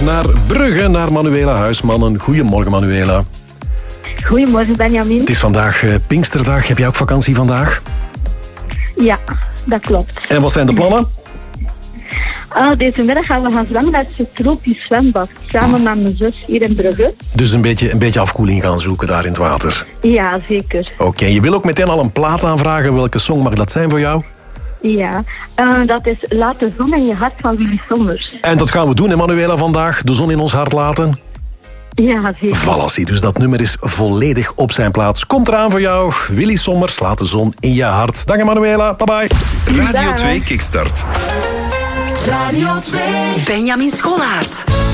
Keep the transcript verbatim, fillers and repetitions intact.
naar Brugge, naar Manuela Huismannen. Goedemorgen, Manuela. Goedemorgen, Benjamin. Het is vandaag uh, Pinksterdag. Heb jij ook vakantie vandaag? Ja, dat klopt. En wat zijn de plannen? Uh, deze middag gaan we gaan zwemmen naar het tropisch zwembad. Samen oh. met mijn zus hier in Brugge. Dus een beetje, een beetje afkoeling gaan zoeken daar in het water? Ja, zeker. Oké, okay. Je wil ook meteen al een plaat aanvragen. Welke song mag dat zijn voor jou? Ja, uh, dat is Laat de zon in je hart van Willy Sommers. En dat gaan we doen, hè, Manuela, vandaag. De zon in ons hart laten. Ja, zeker. Valassie, dus dat nummer is volledig op zijn plaats. Komt eraan voor jou. Willy Sommers, Laat de zon in je hart. Dag Manuela, bye bye. Radio twee Kickstart. Radio twee. Benjamin Schollaert.